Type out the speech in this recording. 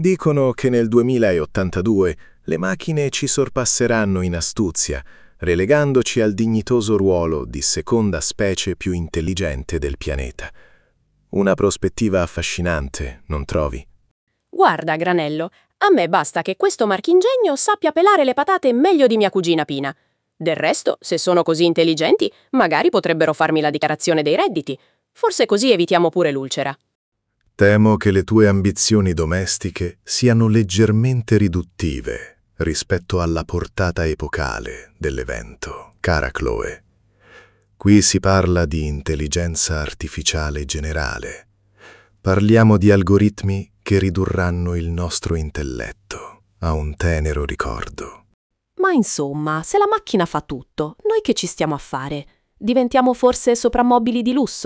Dicono che nel 2082 le macchine ci sorpasseranno in astuzia, relegandoci al dignitoso ruolo di seconda specie più intelligente del pianeta. Una prospettiva affascinante, non trovi? Guarda, Granello, a me basta che questo marchingegno sappia pelare le patate meglio di mia cugina Pina. Del resto, se sono così intelligenti, magari potrebbero farmi la dichiarazione dei redditi. Forse così evitiamo pure l'ulcera. Temo che le tue ambizioni domestiche siano leggermente riduttive rispetto alla portata epocale dell'evento, cara Chloe. Qui si parla di intelligenza artificiale generale. Parliamo di algoritmi che ridurranno il nostro intelletto a un tenero ricordo. Ma insomma, se la macchina fa tutto, noi che ci stiamo a fare? Diventiamo forse soprammobili di lusso?